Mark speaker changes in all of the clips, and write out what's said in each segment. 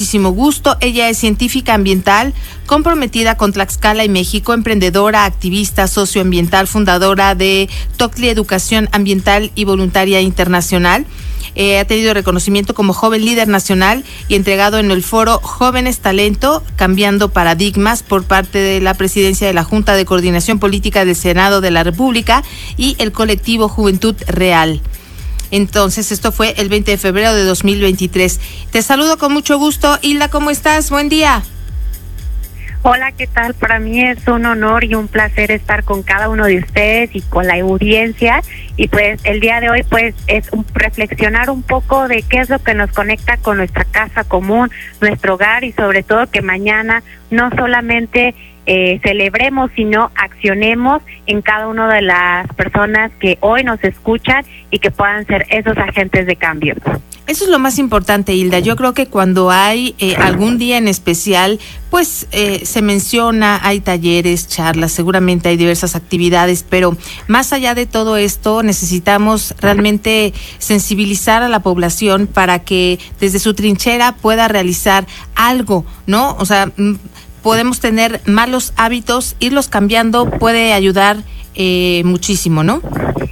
Speaker 1: muchísimo gusto. Ella es científica ambiental, comprometida con Tlaxcala y México, emprendedora, activista socioambiental, fundadora de Tocli Educación Ambiental y Voluntaria Internacional. Ha tenido reconocimiento como joven líder nacional y entregado en el foro Jóvenes Talento, Cambiando Paradigmas, por parte de la presidencia de la Junta de Coordinación Política del Senado de la República y el colectivo Juventud Real. Entonces, esto fue el 20 de febrero de 2023. Te saludo con mucho gusto. Hilda, ¿cómo estás? Buen día.
Speaker 2: Hola, ¿qué tal? Para mí es un honor y un placer estar con cada uno de ustedes y con la audiencia. Y pues el día de hoy pues es reflexionar un poco de qué es lo que nos conecta con nuestra casa común, nuestro hogar, y sobre todo que mañana no solamente celebremos, sino accionemos en cada una de las personas que hoy nos escuchan y que puedan ser esos agentes de cambio.
Speaker 1: Eso es lo más importante, Hilda. Yo creo que cuando hay algún día en especial, pues se menciona, hay talleres, charlas, seguramente hay diversas actividades, pero más allá de todo esto, necesitamos realmente sensibilizar a la población para que desde su trinchera pueda realizar algo, ¿no? O sea, podemos tener malos hábitos, irlos cambiando puede ayudar muchísimo, ¿no?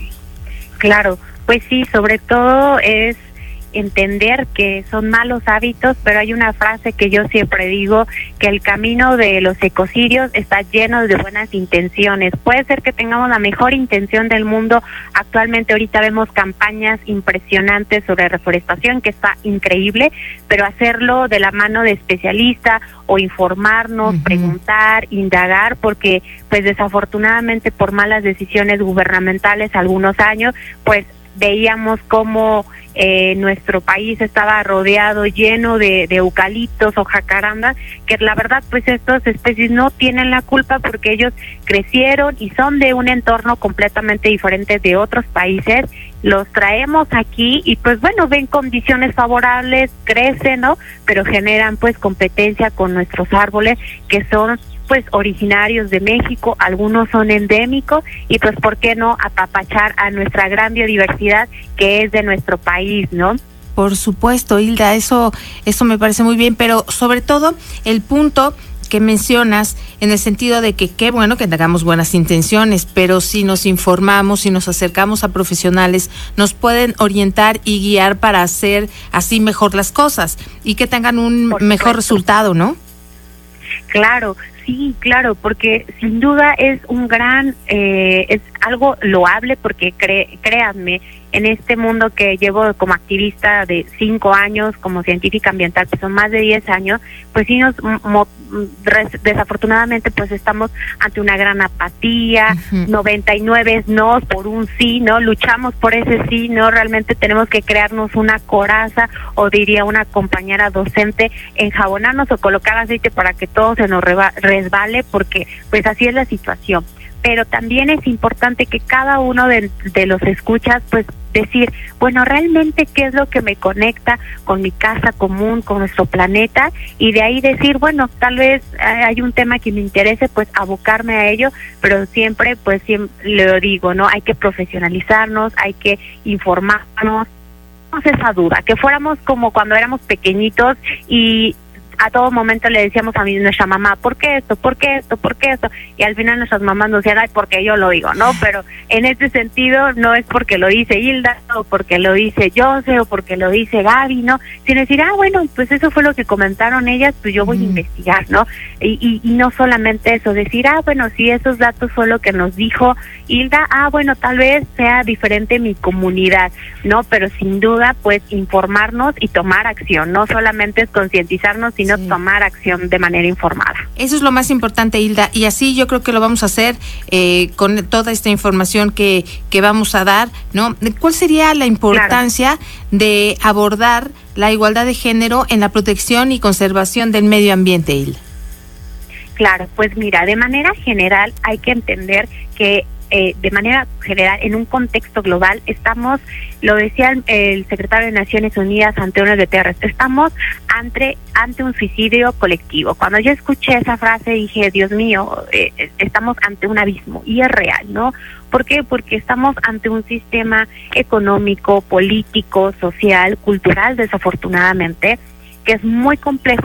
Speaker 2: Claro, pues sí, sobre todo es entender que son malos hábitos, pero hay una frase que yo siempre digo, que el camino de los ecocidios está lleno de buenas intenciones. Puede ser que tengamos la mejor intención del mundo. Actualmente ahorita vemos campañas impresionantes sobre reforestación, que está increíble, pero hacerlo de la mano de especialistas o informarnos, preguntar, indagar, porque pues desafortunadamente por malas decisiones gubernamentales algunos años, pues veíamos cómo nuestro país estaba rodeado, lleno de eucaliptos o jacarandas, que la verdad pues estas especies no tienen la culpa porque ellos crecieron y son de un entorno completamente diferente de otros países. Los traemos aquí y pues bueno, ven condiciones favorables, crecen, ¿no? Pero generan pues competencia con nuestros árboles que son pues originarios de México, algunos son endémicos, y pues por qué no apapachar a nuestra gran biodiversidad que es de nuestro país, ¿no?
Speaker 1: Por supuesto, Hilda, eso me parece muy bien, pero sobre todo el punto que mencionas en el sentido de que qué bueno que tengamos buenas intenciones, pero si nos informamos, si nos acercamos a profesionales, nos pueden orientar y guiar para hacer así mejor las cosas y que tengan un mejor resultado, ¿no?
Speaker 2: Claro, sí, claro, porque sin duda es un gran, es algo loable, porque créanme, en este mundo que llevo como activista de 5 años, como científica ambiental, que son más de 10 años, pues sí desafortunadamente pues estamos ante una gran apatía, 99 no por un sí, ¿no? Luchamos por ese sí, ¿no? Realmente tenemos que crearnos una coraza, o diría una compañera docente, enjabonarnos o colocar aceite para que todo se nos resbale, porque pues así es la situación. Pero también es importante que cada uno de los escuchas pues decir, bueno, realmente qué es lo que me conecta con mi casa común, con nuestro planeta, y de ahí decir, bueno, tal vez hay un tema que me interese, pues abocarme a ello, pero siempre, pues siempre lo digo, ¿no? Hay que profesionalizarnos, hay que informarnos, no esa duda, que fuéramos como cuando éramos pequeñitos y a todo momento le decíamos a nuestra mamá, ¿por qué esto? ¿Por qué esto? ¿Por qué esto? Y al final nuestras mamás nos decían, ay, porque yo lo digo, ¿no? Pero en este sentido no es porque lo dice Hilda, o porque lo dice Jose, o porque lo dice Gaby, ¿no? Sino decir, bueno, pues eso fue lo que comentaron ellas, pues yo voy a investigar, ¿no? Y no solamente eso, decir, bueno, si esos datos fue lo que nos dijo Hilda, bueno, tal vez sea diferente mi comunidad, ¿no? Pero sin duda, pues informarnos y tomar acción, no solamente es concientizarnos, sino tomar acción de manera informada.
Speaker 1: Eso es lo más importante, Hilda, y así yo creo que lo vamos a hacer con toda esta información que vamos a dar, ¿no? ¿Cuál sería la importancia de abordar la igualdad de género en la protección y conservación del medio ambiente, Hilda?
Speaker 2: Claro, pues mira, de manera general hay que entender que de manera general, en un contexto global, estamos, lo decía el secretario de Naciones Unidas, Antonio Guterres, estamos ante un suicidio colectivo. Cuando yo escuché esa frase dije, Dios mío, estamos ante un abismo, y es real, ¿no? ¿Por qué? Porque estamos ante un sistema económico, político, social, cultural, desafortunadamente, que es muy complejo